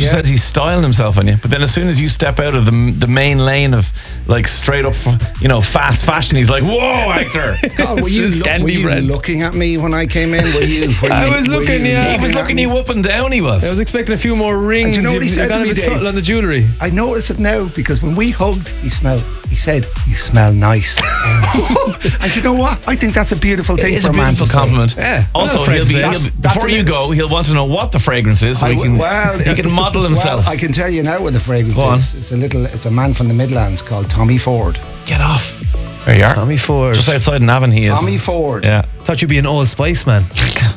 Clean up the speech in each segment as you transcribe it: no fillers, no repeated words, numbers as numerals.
just says he's styling himself on you. But then as soon as you step out of the main lane of like straight up, fast fashion, he's like, "Whoa, Hector!" God, were you looking at me when I came in? I was looking. He was looking you up and down. He was. I was expecting a few more rings. And you know what he said to me, Dave? Subtle on the jewellery. I notice it now because when we hugged, he said, "You smell nice." And you know what? I think that's a beautiful thing for a man. It's a beautiful compliment. Yeah. Also, before you go, he'll want to know what the fragrance is, so he can model himself. Well, I can tell you now what the fragrance is. It's a man from the Midlands called Tommy Ford. Get off. There you are. Tommy Ford. Just outside Navan he is. Tommy Ford. Yeah. Thought you'd be an Old Spice man.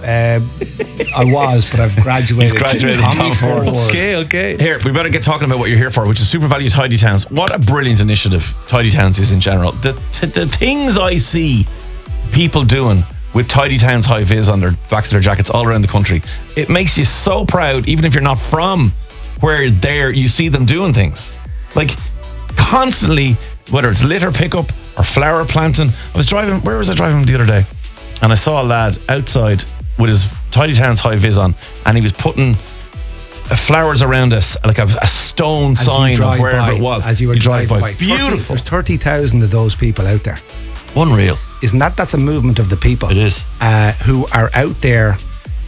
I was, but I've graduated. He's graduated to Tommy Ford. Okay. Here, we better get talking about what you're here for, which is Super Value Tidy Towns. What a brilliant initiative Tidy Towns is in general. The things I see people doing with Tidy Towns high vis on their backs of their jackets all around the country, it makes you so proud, even if you're not from where you see them doing things. Like, constantly, whether it's litter pickup or flower planting. Where was I driving the other day? And I saw a lad outside with his Tidy Towns high vis on, and he was putting flowers around us, like a stone sign of wherever it was. As you drive by. Beautiful. There's 30,000 of those people out there. Unreal. Isn't that's a movement of the people? It is. Who are out there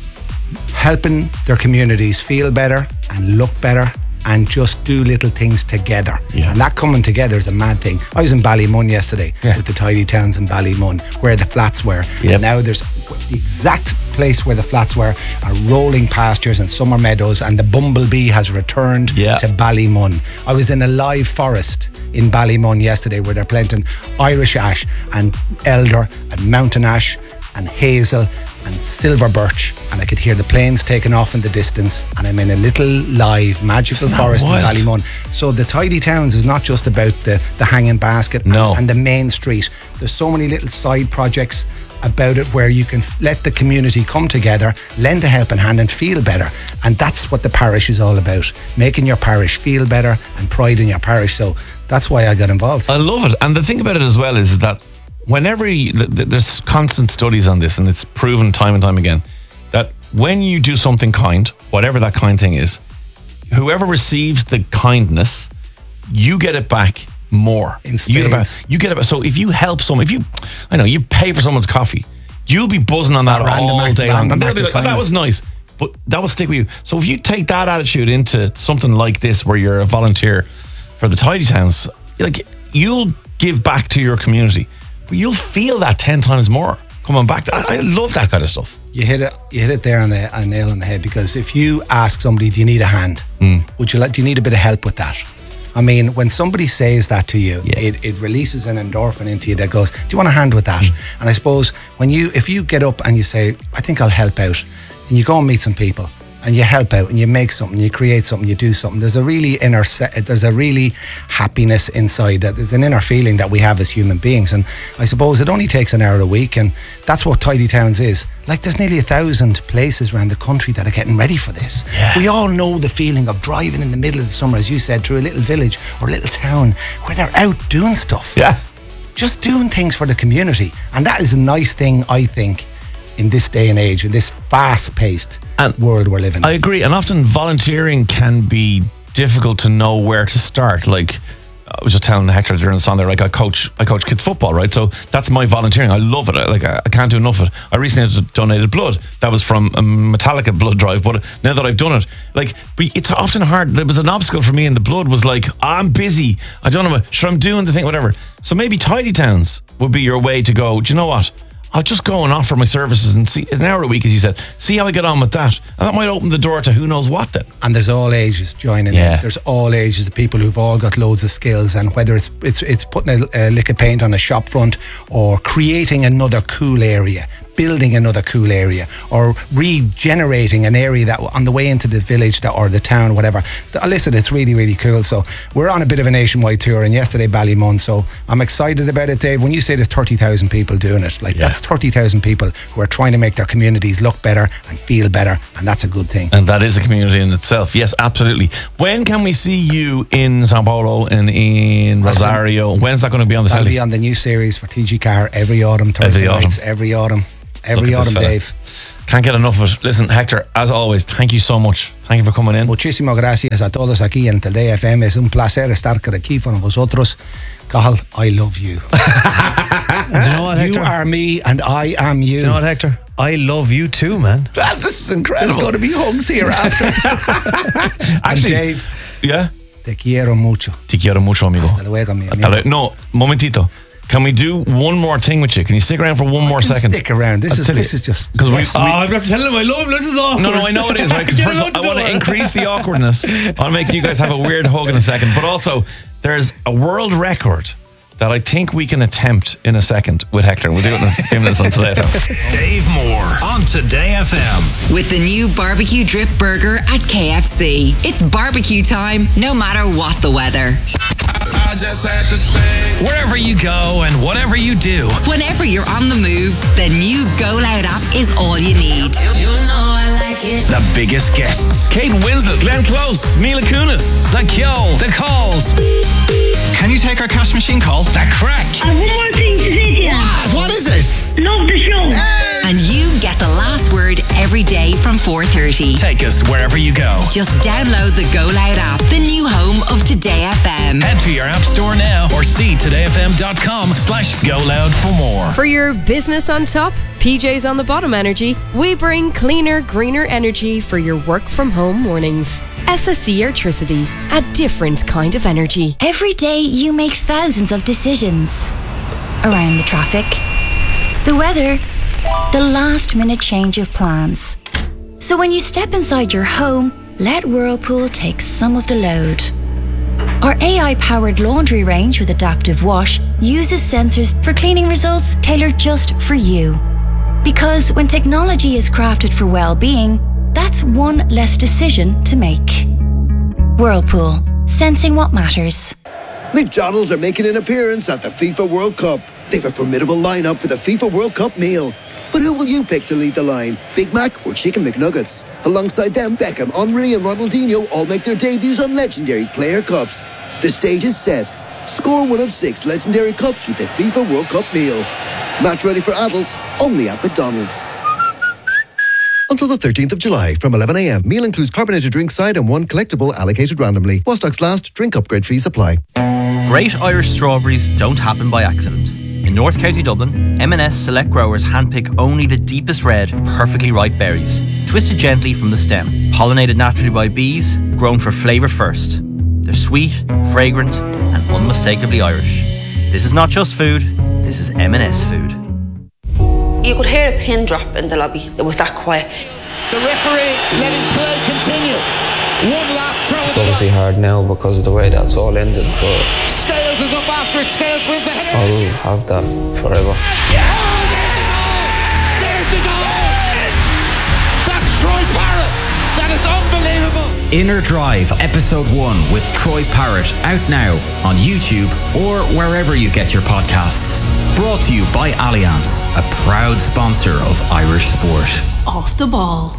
helping their communities feel better and look better and just do little things together. Yeah. And that coming together is a mad thing. I was in Ballymun yesterday with the Tidy Towns in Ballymun, where the flats were. Yep. And now there's the exact place where the flats were are rolling pastures and summer meadows, and the bumblebee has returned to Ballymun. I was in a live forest in Ballymun yesterday where they're planting Irish ash and elder and mountain ash and hazel and silver birch, and I could hear the planes taking off in the distance, and I'm in a little live magical forest in Ballymun. So the Tidy Towns is not just about the hanging basket and the main street. There's so many little side projects about it where you can let the community come together, lend a helping hand and feel better. And that's what the parish is all about, making your parish feel better and pride in your parish. So that's why I got involved. I love it. And the thing about it as well is that whenever there's constant studies on this, and it's proven time and time again, that when you do something kind, whatever that kind thing is, whoever receives the kindness, you get it back more. In spades. You get it back. So if you help someone, you pay for someone's coffee, you'll be buzzing on that all day long. And they'll be like, "Oh, that was nice," but that will stick with you. So if you take that attitude into something like this, where you're a volunteer for the Tidy Towns, like, you'll give back to your community. You'll feel that 10 times more coming back. I love that kind of stuff. You hit it there on a nail on the head, because if you ask somebody, do you need a hand? Do you need a bit of help with that? I mean, when somebody says that to you, it releases an endorphin into you that goes, do you want a hand with that? And I suppose if you get up and you say, I think I'll help out, and you go and meet some people and you help out and you make something, you create something, you do something, there's a really happiness inside that. There's an inner feeling that we have as human beings. And I suppose it only takes an hour a week, and that's what Tidy Towns is. Like, there's nearly 1,000 places around the country that are getting ready for this. Yeah. We all know the feeling of driving in the middle of the summer, as you said, through a little village or a little town where they're out doing stuff. Yeah. Just doing things for the community. And that is a nice thing, I think, in this day and age, in this fast-paced world we're living in. I agree, and often volunteering can be difficult to know where to start. Like, I was just telling Hector during the song there, like, I coach kids football, right? So that's my volunteering. I love it. I can't do enough of it. I recently donated blood. That was from a Metallica blood drive, but now that I've done it, like, but it's often hard. There was an obstacle for me in the blood was like, I'm busy. I don't know, I'm doing the thing, whatever. So maybe Tidy Towns would be your way to go, do you know what? I'll just go and offer my services and see an hour a week, as you said. See how I get on with that, and that might open the door to who knows what. Then, and there's all ages joining in. There's all ages of people who've all got loads of skills, and whether it's putting a lick of paint on a shop front, or creating another cool area, building another cool area, or regenerating an area that on the way into the village or the town, whatever. Listen, it's really, really cool. So we're on a bit of a nationwide tour, and yesterday Ballymun, so I'm excited about it, Dave. When you say there's 30,000 people doing it, that's 30,000 people who are trying to make their communities look better and feel better, and that's a good thing. And that is a community in itself. Yes, absolutely. When can we see you in Sao Paulo and in Rosario? When's that going to be on the telly? That'll be on the new series for TG Car every autumn, Thursday nights, every autumn, Dave. Can't get enough of it. Listen, Hector, as always, thank you so much. Thank you for coming in. Muchísimas gracias a todos aquí en Today FM. Es un placer estar aquí con vosotros. Cathal, I love you. Do you know what, Hector? You are me and I am you. Do you know what, Hector? I love you too, man. This is incredible. There's going to be hugs here after. Actually, Dave, yeah. te quiero mucho. Te quiero mucho, amigo. Hasta luego, mi amigo. No, momentito. Can we do one more thing with you? Can you stick around for one more second? Stick around. This is just because I'm going to tell him I love him. This is awkward. No, I know it is, right? Because first of all, I want to increase the awkwardness. I'll make you guys have a weird hug in a second. But also, there's a world record that I think we can attempt in a second with Hector. We'll do it in a few minutes on Today FM. Dave Moore on Today FM. With the new barbecue drip burger at KFC. It's barbecue time, no matter what the weather. I just had to say, wherever you go and whatever you do, Whenever you're on the move, the new Go Loud app is all you need. You know I like it. the biggest guests, Kate Winslet, Glenn Close, Mila Kunis. the Kyo, the calls. Can you take our cash machine call? The crack. I've one more thing to say to you. What is it? Love the show. And you get the last word every day from 4:30. Take us wherever you go. Just download the Go Loud app, the new home of Today FM. Head to your app store now or see todayfm.com/go loud for more. For your business on top, PJs on the bottom energy, we bring cleaner, greener energy for your work from home mornings. SSE Airtricity, a different kind of energy. Every day you make thousands of decisions around the traffic, the weather, the last minute change of plans. So when you step inside your home, let Whirlpool take some of the load. Our AI-powered laundry range with adaptive wash uses sensors for cleaning results tailored just for you. Because when technology is crafted for well-being, that's one less decision to make. Whirlpool, sensing what matters. McDonald's are making an appearance at the FIFA World Cup. They've a formidable lineup for the FIFA World Cup meal. But who will you pick to lead the line? Big Mac or Chicken McNuggets? Alongside them, Beckham, Henry and Ronaldinho all make their debuts on legendary player cups. The stage is set. Score one of 6 legendary cups with the FIFA World Cup meal. Match ready for adults, only at McDonald's. Until the 13th of July from 11 a.m. Meal includes carbonated drink side and 1 collectible allocated randomly. While stocks last, drink upgrade fees apply. Great Irish strawberries don't happen by accident. In North County Dublin, M&S Select Growers handpick only the deepest red, perfectly ripe berries, twisted gently from the stem, pollinated naturally by bees, grown for flavour first. They're sweet, fragrant and unmistakably Irish. This is not just food, this is M&S food. You could hear a pin drop in the lobby. It was that quiet. The referee letting play continue. One last throw. It's obviously hard now because of the way that's all ended, but Scales is up after it. Scales wins the header. I'll have that forever. There's the goal. That's Troy Parrott. That is unbelievable. Inner Drive, Episode 1 with Troy Parrott, out now on YouTube or wherever you get your podcasts. Brought to you by Allianz, a proud sponsor of Irish sport. Off the ball.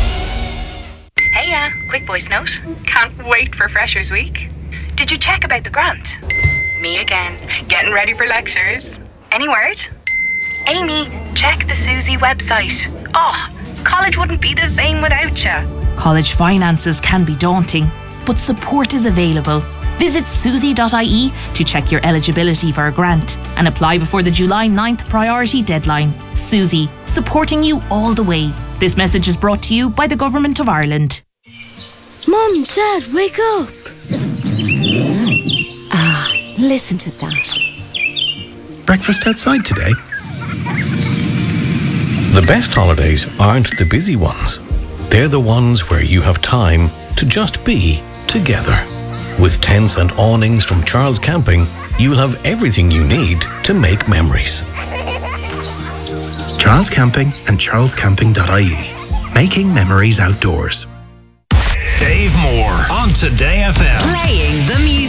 Hey, quick voice note. Can't wait for Freshers Week. Did you check about the grant? Me again, getting ready for lectures. Any word? Amy, check the Susie website. Oh, college wouldn't be the same without you. College finances can be daunting, but support is available. Visit susie.ie to check your eligibility for a grant and apply before the July 9th priority deadline. Susie, supporting you all the way. This message is brought to you by the Government of Ireland. Mum, Dad, wake up! Ah, listen to that. Breakfast outside today? The best holidays aren't the busy ones. They're the ones where you have time to just be together. With tents and awnings from Charles Camping, you'll have everything you need to make memories. Charles Camping and charlescamping.ie. Making memories outdoors. Dave Moore on Today FM. Playing the music.